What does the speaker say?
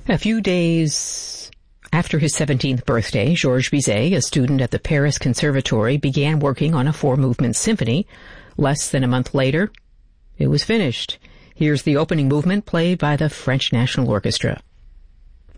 A few days after his 17th birthday, Georges Bizet, a student at the Paris Conservatory, began working on a 4-movement symphony. Less than a month later, it was finished. Here's the opening movement played by the French National Orchestra.